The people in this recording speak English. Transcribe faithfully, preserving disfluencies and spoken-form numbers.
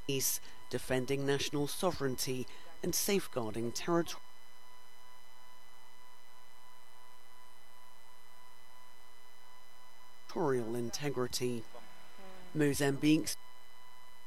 peace, defending national sovereignty and safeguarding territorial integrity. Mozambique's